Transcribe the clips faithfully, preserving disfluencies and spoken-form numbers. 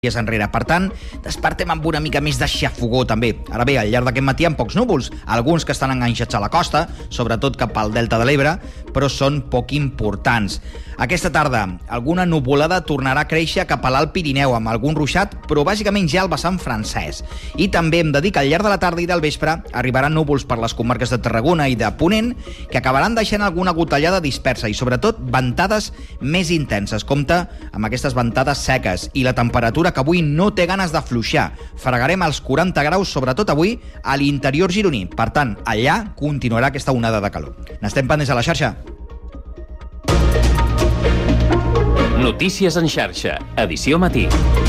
dies enrere. Per tant, despertem amb una mica més de xafogó, també. Ara bé, al llarg d'aquest matí amb pocs núvols, alguns que estan enganxats a la costa, sobretot cap al delta de l'Ebre, però són poc importants. Aquesta tarda, alguna nuvolada tornarà a créixer cap a l'Alt Pirineu, amb algun ruixat, però bàsicament ja al vessant francès. I també hem de dir que al llarg de la tarda i del vespre arribaran núvols per les comarques de Tarragona i de Ponent, que acabaran deixant alguna gotellada dispersa i, sobretot, ventades més intenses. Compte amb aquestes ventades seques i la temperatura que avui no té ganes d'afluixar. Fregarem als quaranta graus, sobretot avui, a l'interior gironí. Per tant, allà continuarà aquesta onada de calor. N'estem pendents a la xarxa. Notícies en xarxa, edició matí.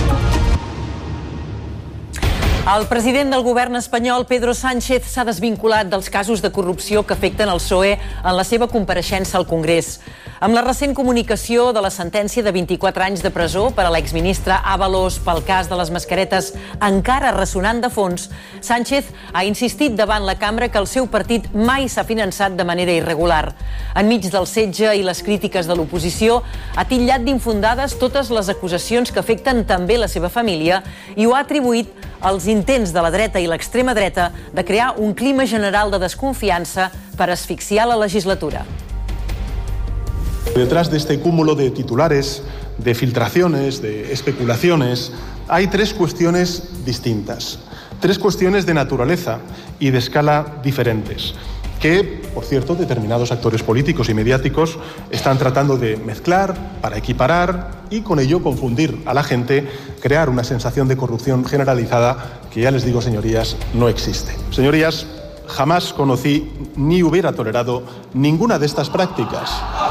El president del govern espanyol, Pedro Sánchez, s'ha desvinculat dels casos de corrupció que afecten el P S O E en la seva compareixença al Congrés. Amb la recent comunicació de la sentència de vint-i-quatre anys de presó per a l'exministre Ábalos pel cas de les mascaretes encara ressonant de fons, Sánchez ha insistit davant la cambra que el seu partit mai s'ha finançat de manera irregular. Enmig del setge i les crítiques de l'oposició, ha titllat d'infundades totes les acusacions que afecten també la seva família i ho ha atribuït als intents de la dreta i l'extrema dreta de crear un clima general de desconfiança per asfixiar la legislatura. Detrás de este cúmulo de titulares, de filtraciones, de especulaciones, hay tres cuestiones distintas, tres cuestiones de naturaleza y de escala diferentes, que, por cierto, determinados actores políticos y mediáticos están tratando de mezclar para equiparar y con ello confundir a la gente, crear una sensación de corrupción generalizada que, ya les digo, señorías, no existe. Señorías, jamás conocí ni hubiera tolerado ninguna de estas prácticas.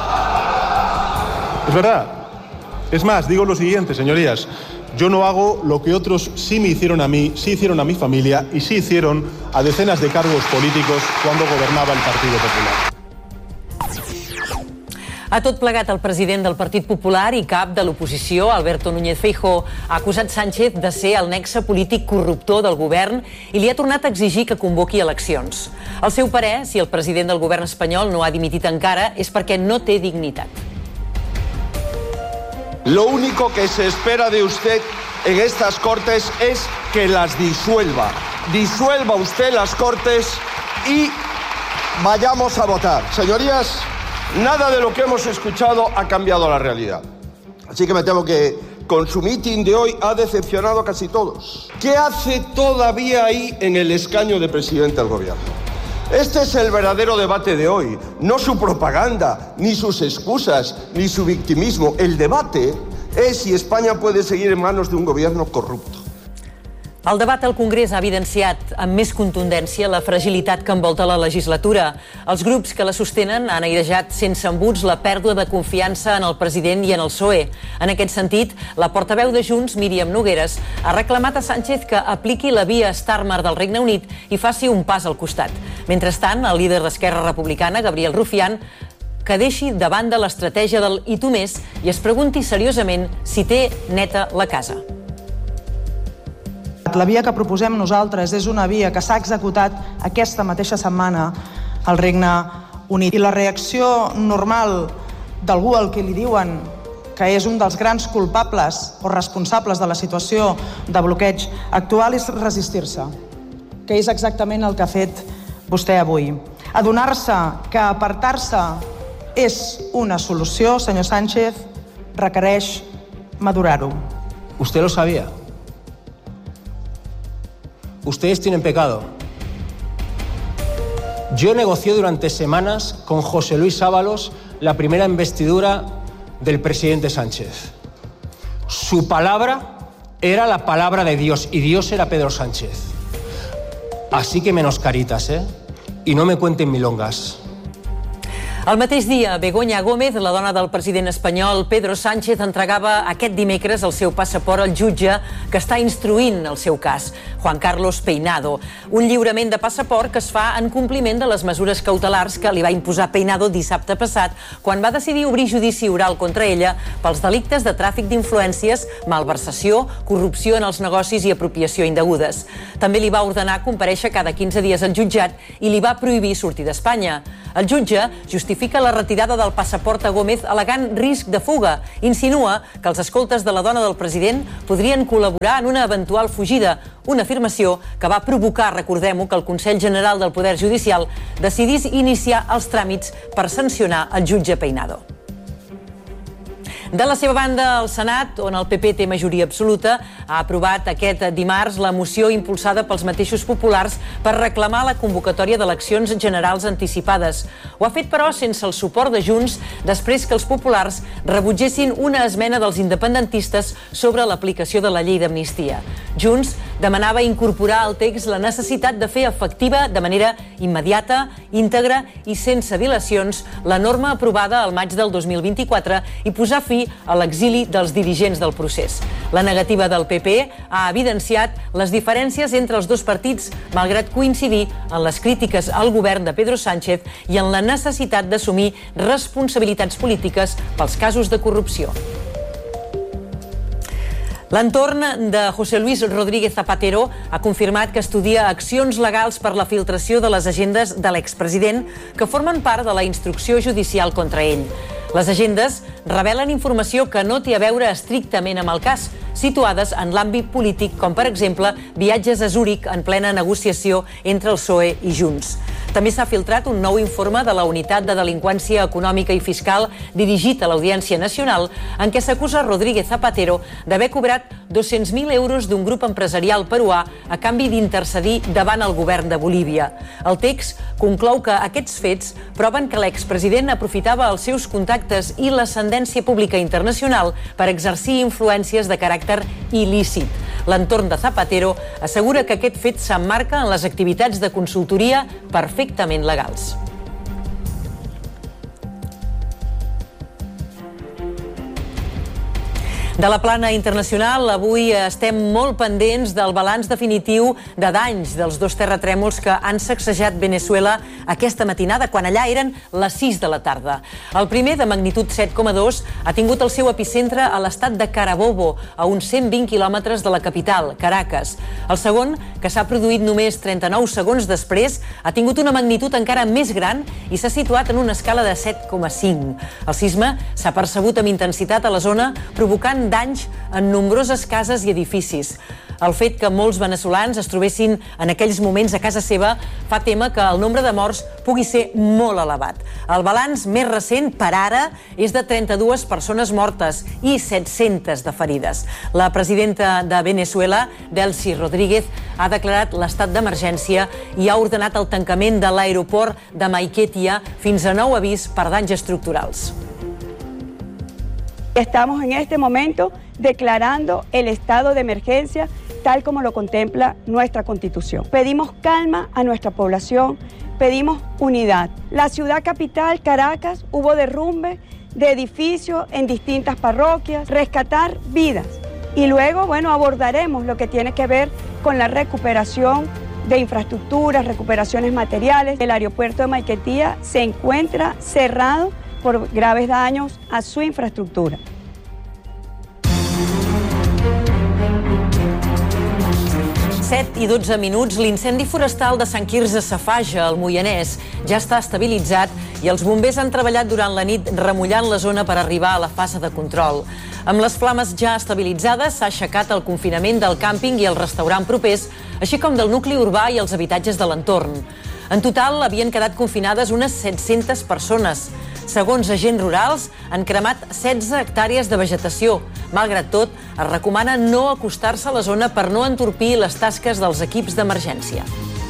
Es verdad. Es más, digo lo siguiente, señorías. Yo no hago lo que otros sí me hicieron a mí, sí hicieron a mi familia y sí hicieron a decenas de cargos políticos cuando gobernaba el Partido Popular. Ha tot plegat el president del Partit Popular i cap de l'oposició, Alberto Núñez Feijóo, ha acusat Sánchez de ser el nexe polític corruptor del govern i li ha tornat a exigir que convoqui eleccions. Al seu parer, si el president del govern espanyol no ha dimitit encara, és perquè no té dignitat. Lo único que se espera de usted en estas Cortes es que las disuelva. Disuelva usted las Cortes y vayamos a votar. Señorías, nada de lo que hemos escuchado ha cambiado la realidad. Así que me temo que con su mitin de hoy ha decepcionado a casi todos. ¿Qué hace todavía ahí en el escaño de presidente del gobierno? Este es el verdadero debate de hoy, no su propaganda, ni sus excusas, ni su victimismo. El debate es si España puede seguir en manos de un gobierno corrupto. El debat al Congrés ha evidenciat amb més contundència la fragilitat que envolta la legislatura. Els grups que la sostenen han airejat sense embuts la pèrdua de confiança en el president i en el P S O E. En aquest sentit, la portaveu de Junts, Míriam Nogueras, ha reclamat a Sánchez que apliqui la via Starmer del Regne Unit i faci un pas al costat. Mentrestant, el líder d'Esquerra Republicana, Gabriel Rufián, que deixi de banda l'estratègia del i tu més i es pregunti seriosament si té neta la casa. La via que proposem nosaltres és una via que s'ha executat aquesta mateixa setmana al Regne Unit. I la reacció normal d'algú al que li diuen que és un dels grans culpables o responsables de la situació de bloqueig actual és resistir-se, que és exactament el que ha fet vostè avui. Adonar-se que apartar-se és una solució, senyor Sánchez, requereix madurar-ho. Usted lo sabía. Ustedes tienen pecado. Yo negocié durante semanas con José Luis Ábalos la primera investidura del presidente Sánchez. Su palabra era la palabra de Dios y Dios era Pedro Sánchez. Así que menos caritas, ¿eh? Y no me cuenten milongas. El mateix dia, Begoña Gómez, la dona del president espanyol Pedro Sánchez, entregava aquest dimecres el seu passaport al jutge que està instruint el seu cas, Juan Carlos Peinado. Un lliurament de passaport que es fa en compliment de les mesures cautelars que li va imposar Peinado dissabte passat quan va decidir obrir judici oral contra ella pels delictes de tràfic d'influències, malversació, corrupció en els negocis i apropiació indegudes. També li va ordenar comparèixer cada quinze dies al jutjat i li va prohibir sortir d'Espanya. El jutge justifica justifica la retirada del passaport a Gómez al·legant risc de fuga. Insinua que els escoltes de la dona del president podrien col·laborar en una eventual fugida, una afirmació que va provocar, recordem-ho, que el Consell General del Poder Judicial decidís iniciar els tràmits per sancionar el jutge Peinado. De la seva banda, el Senat, on el P P té majoria absoluta, ha aprovat aquest dimarts la moció impulsada pels mateixos populars per reclamar la convocatòria d'eleccions generals anticipades. Ho ha fet, però, sense el suport de Junts, després que els populars rebutgessin una esmena dels independentistes sobre l'aplicació de la llei d'amnistia. Junts demanava incorporar al text la necessitat de fer efectiva de manera immediata, íntegra i sense dilacions la norma aprovada al maig del dos mil vint-i-quatre i posar fi a l'exili dels dirigents del procés. La negativa del P P ha evidenciat les diferències entre els dos partits, malgrat coincidir en les crítiques al govern de Pedro Sánchez i en la necessitat d'assumir responsabilitats polítiques pels casos de corrupció. L'entorn de José Luis Rodríguez Zapatero ha confirmat que estudia accions legals per la filtració de les agendes de l'expresident que formen part de la instrucció judicial contra ell. Les agendes revelen informació que no té a veure estrictament amb el cas, situades en l'àmbit polític, com per exemple viatges a Zúrich en plena negociació entre el P S O E i Junts. També s'ha filtrat un nou informe de la Unitat de Delinqüència Econòmica i Fiscal dirigit a l'Audiència Nacional en què s'acusa Rodríguez Zapatero d'haver cobrat dos-cents mil euros d'un grup empresarial peruà a canvi d'intercedir davant el govern de Bolívia. El text conclou que aquests fets proven que l'expresident aprofitava els seus contactes i l'ascendència pública internacional per exercir influències de caràcter il·lícit. L'entorn de Zapatero assegura que aquest fet s'emmarca en les activitats de consultoria perfectament legals. De la plana internacional, avui estem molt pendents del balanç definitiu de danys dels dos terratrèmols que han sacsejat Veneçuela aquesta matinada, quan allà eren les sis de la tarda. El primer, de magnitud set coma dos, ha tingut el seu epicentre a l'estat de Carabobo, a uns cent vint quilòmetres de la capital, Caracas. El segon, que s'ha produït només trenta-nou segons després, ha tingut una magnitud encara més gran i s'ha situat en una escala de set coma cinc. El sisme s'ha percebut amb intensitat a la zona, provocant danys en nombroses cases i edificis. El fet que molts veneçolans es trobessin en aquells moments a casa seva fa témer que el nombre de morts pugui ser molt elevat. El balanç més recent, per ara, és de trenta-dues persones mortes i set-centes de ferides. La presidenta de Veneçuela, Delcy Rodríguez, ha declarat l'estat d'emergència i ha ordenat el tancament de l'aeroport de Maiquetía fins a nou avís per danys estructurals. Estamos en este momento declarando el estado de emergencia tal como lo contempla nuestra Constitución. Pedimos calma a nuestra población, pedimos unidad. La ciudad capital, Caracas, hubo derrumbe de edificios en distintas parroquias, rescatar vidas. Y luego, bueno, abordaremos lo que tiene que ver con la recuperación de infraestructuras, recuperaciones materiales. El aeropuerto de Maiquetía se encuentra cerrado por graves daños a su infraestructura. set i dotze minuts, l'incendi forestal de Sant Quirze Safaja, al Moianès, ja està estabilitzat i els bombers han treballat durant la nit remullant la zona per arribar a la fase de control. Amb les flames ja estabilitzades, s'ha aixecat el confinament del càmping i el restaurant propers, així com del nucli urbà i els habitatges de l'entorn. En total, havien quedat confinades unes set-centes persones. Segons agents rurals, han cremat setze hectàrees de vegetació. Malgrat tot, es recomana no acostar-se a la zona per no entorpir les tasques dels equips d'emergència.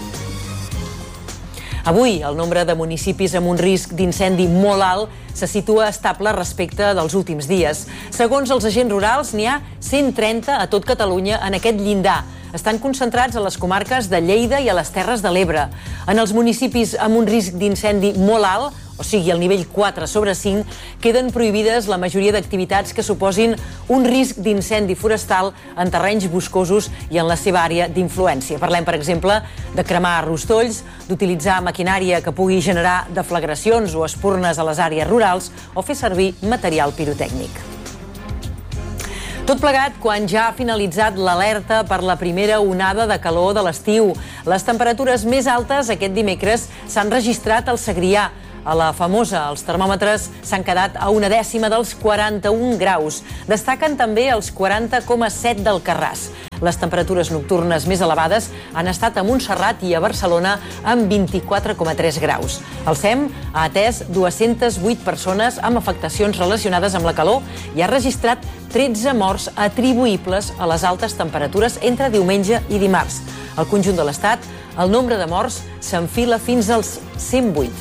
Avui, el nombre de municipis amb un risc d'incendi molt alt se situa estable respecte dels últims dies. Segons els agents rurals, n'hi ha cent trenta a tot Catalunya en aquest llindar. Estan concentrats a les comarques de Lleida i a les Terres de l'Ebre. En els municipis amb un risc d'incendi molt alt, o sigui, el nivell quatre sobre cinc, queden prohibides la majoria d'activitats que suposin un risc d'incendi forestal en terrenys boscosos i en la seva àrea d'influència. Parlem, per exemple, de cremar rostolls, d'utilitzar maquinària que pugui generar deflagracions o espurnes a les àrees rurals o fer servir material pirotècnic. Tot plegat quan ja ha finalitzat l'alerta per la primera onada de calor de l'estiu. Les temperatures més altes aquest dimecres s'han registrat al Segrià, A la Famosa, els termòmetres s'han quedat a una dècima dels quaranta-un graus. Destaquen també els quaranta coma set d'Alcarràs. Les temperatures nocturnes més elevades han estat a Montserrat i a Barcelona amb vint-i-quatre coma tres graus. El S E M ha atès dues-centes vuit persones amb afectacions relacionades amb la calor i ha registrat tretze morts atribuïbles a les altes temperatures entre diumenge i dimarts. Al conjunt de l'Estat, el nombre de morts s'enfila fins als cent vuit.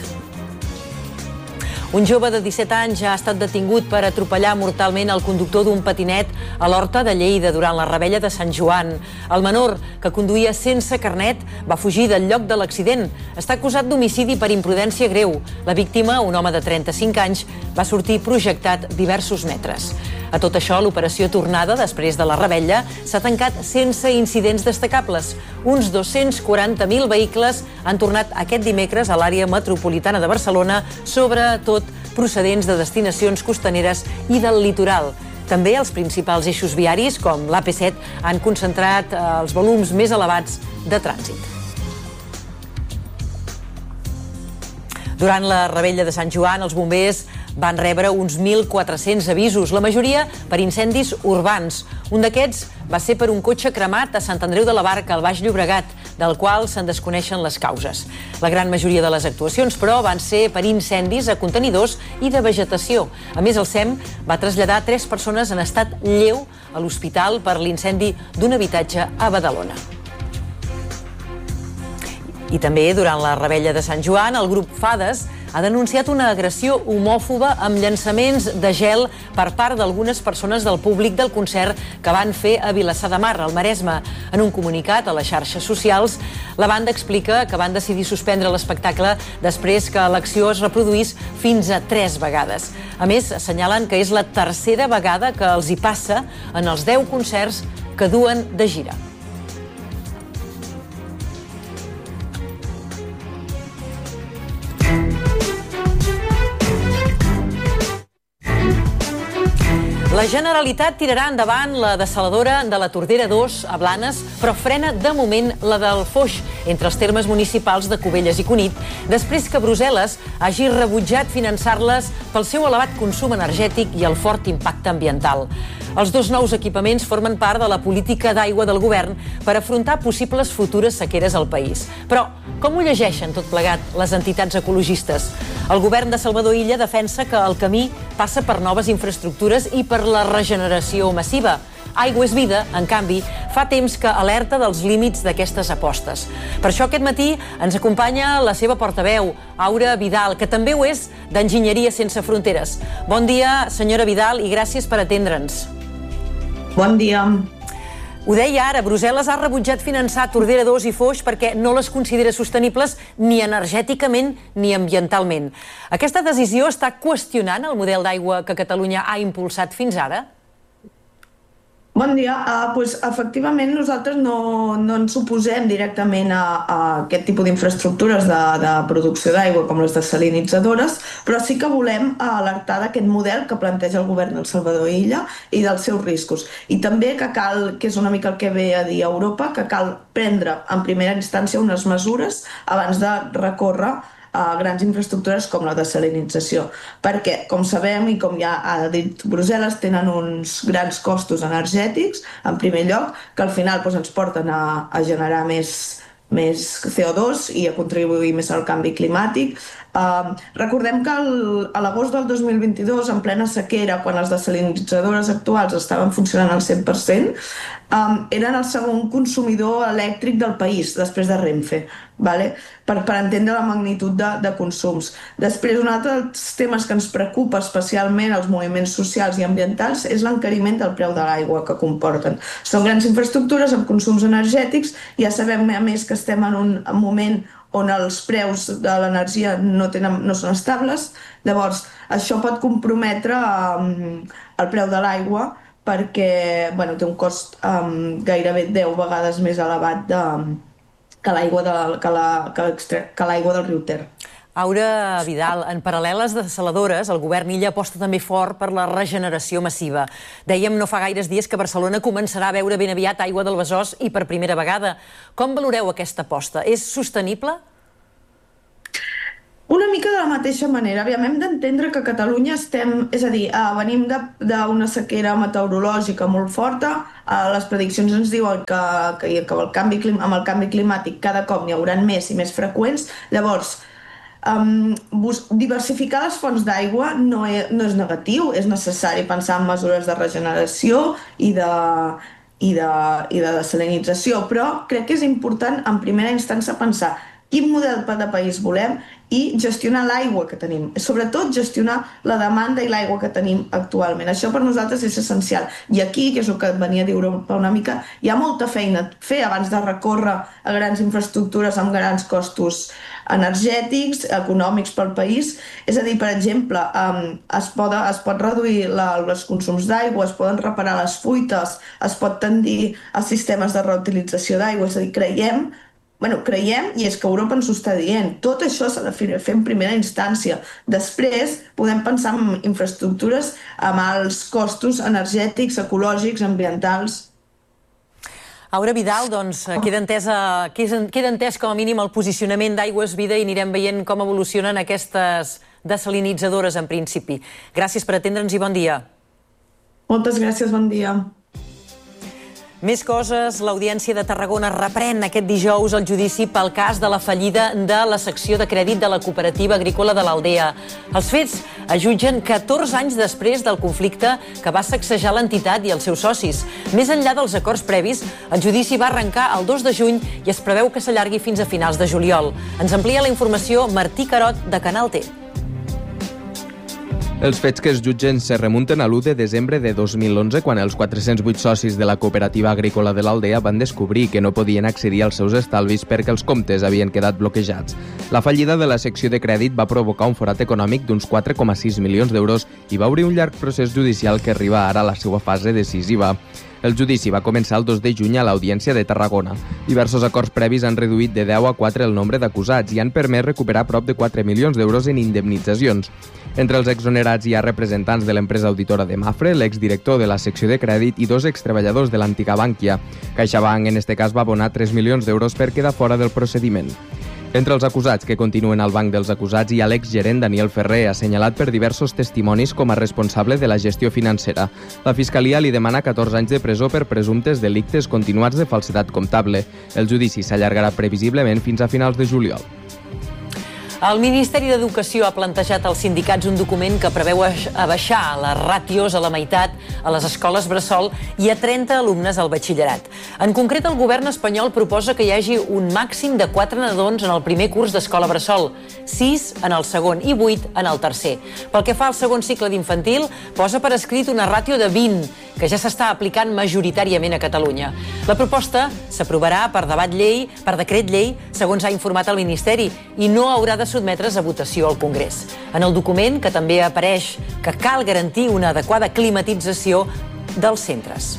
Un jove de disset anys ha estat detingut per atropellar mortalment el conductor d'un patinet a l'Horta de Lleida durant la Rebella de Sant Joan. El menor, que conduïa sense carnet, va fugir del lloc de l'accident. Està acusat d'homicidi per imprudència greu. La víctima, un home de trenta-cinc anys, va sortir projectat diversos metres. A tot això, l'operació Tornada, després de la Rebella, s'ha tancat sense incidents destacables. Uns dos-cents quaranta mil vehicles han tornat aquest dimecres a l'àrea metropolitana de Barcelona, sobretot procedents de destinacions costaneres i del litoral. També els principals eixos viaris, com l'A P set, han concentrat els volums més elevats de trànsit. Durant la Rebella de Sant Joan, els bombers van rebre uns mil quatre-cents avisos, la majoria per incendis urbans. Un d'aquests va ser per un cotxe cremat a Sant Andreu de la Barca, al Baix Llobregat, del qual se'n desconeixen les causes. La gran majoria de les actuacions, però, van ser per incendis a contenidors i de vegetació. A més, el S E M va traslladar tres persones en estat lleu a l'hospital per l'incendi d'un habitatge a Badalona. I també, durant la Rebella de Sant Joan, el grup Fades ha denunciat una agressió homòfoba amb llançaments de gel per part d'algunes persones del públic del concert que van fer a Vilassar de Mar, al Maresme. En un comunicat a les xarxes socials, la banda explica que van decidir suspendre l'espectacle després que l'acció es reproduís fins a tres vegades. A més, assenyalen que és la tercera vegada que els hi passa en els deu concerts que duen de gira. La Generalitat tirarà endavant la dessaladora de la Tordera dos a Blanes, però frena de moment la del Foix, entre els termes municipals de Cubelles i Cunit, després que Brussel·les hagi rebutjat finançar-les pel seu elevat consum energètic i el fort impacte ambiental. Els dos nous equipaments formen part de la política d'aigua del govern per afrontar possibles futures sequeres al país. Però com ho llegeixen tot plegat les entitats ecologistes? El govern de Salvador Illa defensa que el camí passa per noves infraestructures i per la regeneració massiva. Aigua és Vida, en canvi, fa temps que alerta dels límits d'aquestes apostes. Per això aquest matí ens acompanya la seva portaveu, Aura Vidal, que també ho és d'Enginyeria Sense Fronteres. Bon dia, senyora Vidal, i gràcies per atendre'ns. Bon dia. Ho deia ara, Brussel·les ha rebutjat finançar Tordera dos i Foix perquè no les considera sostenibles ni energèticament ni ambientalment. Aquesta decisió està qüestionant el model d'aigua que Catalunya ha impulsat fins ara? Bon dia. Uh, pues, efectivament, nosaltres no, no ens oposem directament a, a aquest tipus d'infraestructures de, de producció d'aigua com les desalinitzadores, però sí que volem alertar d'aquest model que planteja el govern del Salvador Illa i dels seus riscos. I també que cal, que és una mica el que ve a dir a Europa, que cal prendre en primera instància unes mesures abans de recórrer a grans infraestructures com la desalinització, perquè, com sabem i com ja ha dit Brussel·les, tenen uns grans costos energètics, en primer lloc, que al final doncs, ens porten a, a generar més, més C O dos i a contribuir més al canvi climàtic. Uh, recordem que el, a l'agost del dos mil vint-i-dos, en plena sequera, quan les desalinitzadores actuals estaven funcionant al cent per cent, um, eren el segon consumidor elèctric del país, després de Renfe, vale? per, per entendre la magnitud de, de consums. Després, un altre dels temes que ens preocupa especialment els moviments socials i ambientals és l'encariment del preu de l'aigua que comporten. Són grans infraestructures amb consums energètics, ja sabem a més que estem en un moment on els preus de l'energia no, tenen, no són estables, llavors això pot comprometre um, el preu de l'aigua perquè bueno, té un cost um, gairebé deu vegades més elevat de, que l'aigua de, que la, que que l'aigua del riu Ter. Aura Vidal, en paral·lel a les desaladores, el govern Illa aposta també fort per la regeneració massiva. Dèiem no fa gaires dies que Barcelona començarà a veure ben aviat aigua del Besòs i per primera vegada. Com valoreu aquesta aposta? És sostenible? Una mica de la mateixa manera. Aviam, hem d'entendre que a Catalunya estem... És a dir, eh, venim d'una sequera meteorològica molt forta. Eh, les prediccions ens diuen que, que, que el canvi, amb el canvi climàtic cada cop n'hi hauran més i més freqüents. Llavors, um, diversificar les fonts d'aigua no, és, no és negatiu. És necessari pensar en mesures de regeneració i de... i de, i de desalinització, però crec que és important en primera instància pensar quin model de país volem i gestionar l'aigua que tenim, sobretot gestionar la demanda i l'aigua que tenim actualment. Això per nosaltres és essencial. I aquí, que és el que venia a dir Europa una mica, hi ha molta feina a fer abans de recórrer a grans infraestructures amb grans costos energètics, econòmics pel país. És a dir, per exemple, es pot, es pot reduir la, els consums d'aigua, es poden reparar les fuites, es pot tendir a sistemes de reutilització d'aigua. És a dir, creiem Bueno, creiem, i és que Europa ens ho està dient, tot això s'ha de fer en primera instància. Després podem pensar en infraestructures amb alts costos energètics, ecològics, ambientals. Aura Vidal, doncs, queda entès, queda entès com a mínim el posicionament d'Aigües Vida i anirem veient com evolucionen aquestes desalinitzadores en principi. Gràcies per atendre'ns i bon dia. Moltes gràcies, bon dia. Més coses, l'Audiència de Tarragona reprèn aquest dijous el judici pel cas de la fallida de la secció de crèdit de la Cooperativa Agrícola de l'Aldea. Els fets es jutgen catorze anys després del conflicte que va sacsejar l'entitat i els seus socis. Més enllà dels acords previs, el judici va arrencar el dos de juny i es preveu que s'allargui fins a finals de juliol. Ens amplia la informació Martí Carot, de Canal T. Els fets que es jutgen se remunten a l'u de desembre de dos mil onze, quan els quatre-cents vuit socis de la Cooperativa Agrícola de l'Aldea van descobrir que no podien accedir als seus estalvis perquè els comptes havien quedat bloquejats. La fallida de la secció de crèdit va provocar un forat econòmic d'uns quatre coma sis milions d'euros i va obrir un llarg procés judicial que arriba ara a la seva fase decisiva. El judici va començar el dos de juny a l'Audiència de Tarragona. Diversos acords previs han reduït de deu a quatre el nombre d'acusats i han permès recuperar prop de quatre milions d'euros en indemnitzacions. Entre els exonerats hi ha representants de l'empresa auditora de Mafre, l'exdirector de la secció de crèdit i dos extreballadors de l'antiga Bànquia. CaixaBank, en este cas, va abonar tres milions d'euros per quedar fora del procediment. Entre els acusats que continuen al banc dels acusats hi ha l'exgerent Daniel Ferrer, assenyalat per diversos testimonis com a responsable de la gestió financera. La Fiscalia li demana catorze anys de presó per presumptes delictes continuats de falsedat comptable. El judici s'allargarà previsiblement fins a finals de juliol. El Ministeri d'Educació ha plantejat als sindicats un document que preveu abaixar les ràtios a la meitat a les escoles bressol i a trenta alumnes al batxillerat. En concret, el govern espanyol proposa que hi hagi un màxim de quatre nadons en el primer curs d'escola bressol, sis en el segon i vuit en el tercer. Pel que fa al segon cicle d'infantil, posa per escrit una ràtio de vint, que ja s'està aplicant majoritàriament a Catalunya. La proposta s'aprovarà per debat llei, per decret llei, segons ha informat el Ministeri, i no haurà de sotmetre's a votació al Congrés. En el document, que també apareix que cal garantir una adequada climatització dels centres.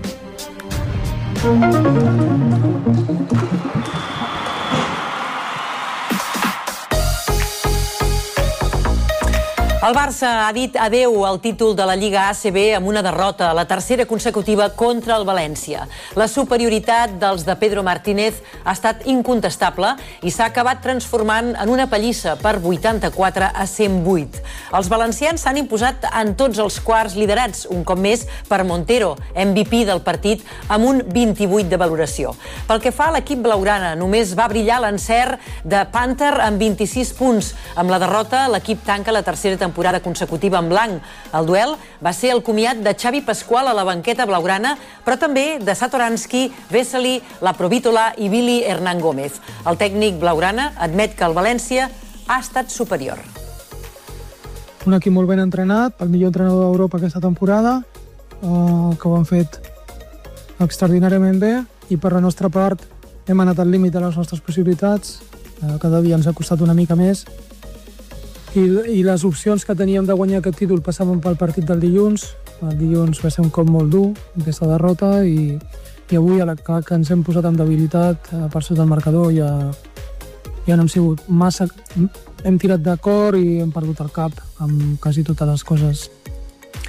El Barça ha dit adeu al títol de la Lliga A C B amb una derrota, la tercera consecutiva contra el València. La superioritat dels de Pedro Martínez ha estat incontestable i s'ha acabat transformant en una pallissa per vuitanta-quatre a cent vuit. Els valencians s'han imposat en tots els quarts liderats, un cop més per Montero, M V P del partit, amb un vint-i-vuit de valoració. Pel que fa a l'equip blaugrana, només va brillar l'encert de Panther amb vint-i-sis punts. Amb la derrota, l'equip tanca la tercera temporada temporada consecutiva en blanc. El duel va ser el comiat de Xavi Pasqual a la banqueta blaugrana, però també de Satoranski, Vesely, La Provítola i Billy Hernán Gómez. El tècnic blaugrana admet que el València ha estat superior. Un equip molt ben entrenat, el millor entrenador d'Europa aquesta temporada, eh, que ho han fet extraordinàriament bé, i per la nostra part hem anat al límit de les nostres possibilitats. Eh, cada dia ens ha costat una mica més, I, i les opcions que teníem de guanyar aquest títol passaven pel partit del dilluns. El dilluns va ser un cop molt dur, aquesta derrota, i, i avui a la que, que ens hem posat amb debilitat per sota del marcador ja, ja no hem sigut massa... Hem tirat d'acord i hem perdut el cap amb quasi totes les coses.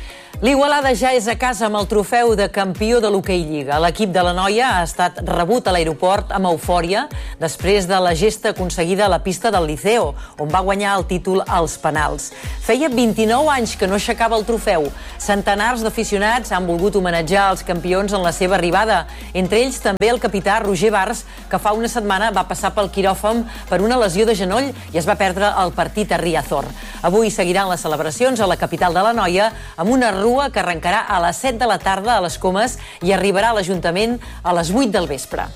L'Igualada ja és a casa amb el trofeu de campió de l'Hoquei Lliga. L'equip de la noia ha estat rebut a l'aeroport amb eufòria després de la gesta aconseguida a la pista del Liceo, on va guanyar el títol als penals. Feia vint-i-nou anys que no aixecava el trofeu. Centenars d'aficionats han volgut homenatjar els campions en la seva arribada, entre ells també el capità Roger Bars, que fa una setmana va passar pel quiròfan per una lesió de genoll i es va perdre el partit a Riazor. Avui seguiran les celebracions a la capital de la noia amb una rua que arrencarà a les set de la tarda a les Comes i arribarà a l'Ajuntament a les vuit del vespre.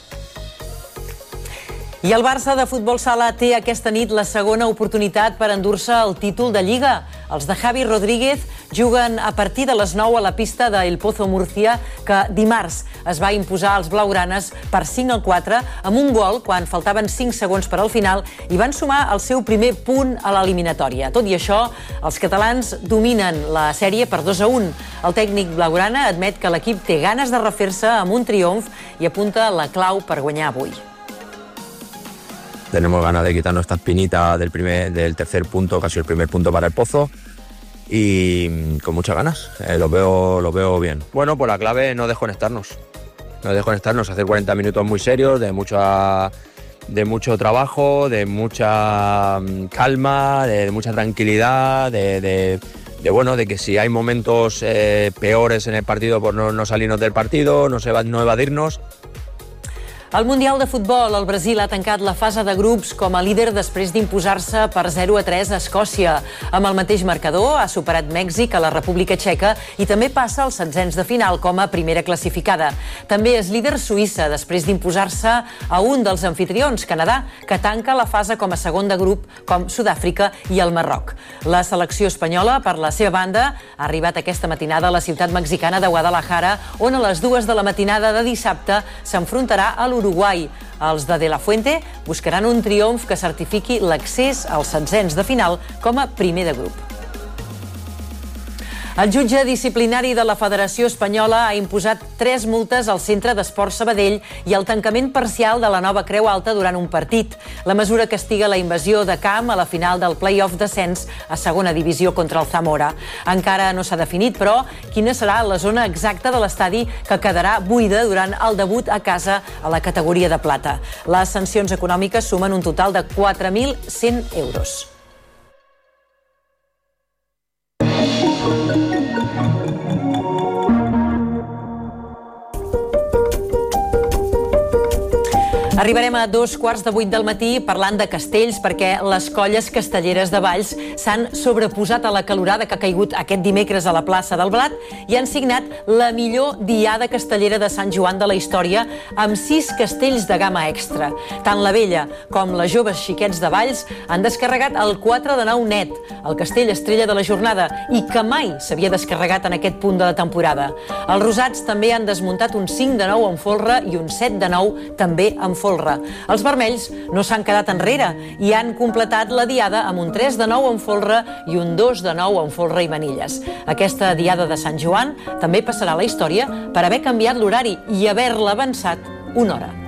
I el Barça de futbol sala té aquesta nit la segona oportunitat per endur-se el títol de Lliga. Els de Javi Rodríguez juguen a partir de les nou a la pista de El Pozo Murcia, que dimarts es va imposar als blaugranes per cinc a quatre amb un gol quan faltaven cinc segons per al final i van sumar el seu primer punt a l'eliminatòria. Tot i això, els catalans dominen la sèrie per dos a un. El tècnic blaugrana admet que l'equip té ganes de refer-se amb un triomf i apunta la clau per guanyar avui. Tenemos ganas de quitarnos esta espinita del, primer, del tercer punto, casi el primer punto para el Pozo, y con muchas ganas, eh, lo veo, lo veo bien. Bueno, pues la clave es no desconectarnos, no desconectarnos, hacer cuarenta minutos muy serios, de, mucha, de mucho trabajo, de mucha calma, de, de mucha tranquilidad, de, de, de, bueno, de que si hay momentos eh, peores en el partido, pues no, no salirnos del partido, no, se va, no evadirnos. Al Mundial de Futbol, el Brasil ha tancat la fase de grups com a líder després d'imposar-se per zero a tres a Escòcia. Amb el mateix marcador, ha superat Mèxic a la República Txeca i també passa als setzents de final com a primera classificada. També és líder Suïssa després d'imposar-se a un dels anfitrions, Canadà, que tanca la fase com a segon de grup com Sud-àfrica i el Marroc. La selecció espanyola, per la seva banda, ha arribat aquesta matinada a la ciutat mexicana de Guadalajara, on a les dues de la matinada de dissabte s'enfrontarà a l'Uruguai. Els de De La Fuente buscaran un triomf que certifiqui l'accés als setzents de final com a primer de grup. El jutge disciplinari de la Federació Espanyola ha imposat tres multes al Centre d'Esport Sabadell i el tancament parcial de la Nova Creu Alta durant un partit. La mesura castiga la invasió de camp a la final del play-off d'ascens a segona divisió contra el Zamora. Encara no s'ha definit, però, quina serà la zona exacta de l'estadi que quedarà buida durant el debut a casa a la categoria de plata. Les sancions econòmiques sumen un total de quatre mil cent euros. Arribarem a dos quarts de vuit del matí parlant de castells perquè les colles castelleres de Valls s'han sobreposat a la calorada que ha caigut aquest dimecres a la plaça del Blat i han signat la millor diada castellera de Sant Joan de la història amb sis castells de gamma extra. Tant la vella com les joves xiquets de Valls han descarregat el quatre de nou net, el castell estrella de la jornada, i que mai s'havia descarregat en aquest punt de la temporada. Els rosats també han desmuntat un cinc de nou en folre i un set de nou també en folre. Els vermells no s'han quedat enrere i han completat la diada amb un tres de nou en folre i un dos de nou en folre i manilles. Aquesta diada de Sant Joan també passarà a la història per haver canviat l'horari i haver-la avançat una hora.